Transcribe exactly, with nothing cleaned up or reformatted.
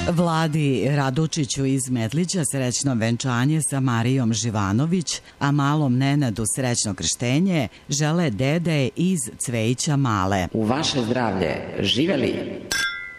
Vladi Radučiću iz Medlića srećno venčanje sa Marijom Živanović, a malom Nenadu srećno krštenje žele dede iz Cvejića Male. U vaše zdravlje, živeli!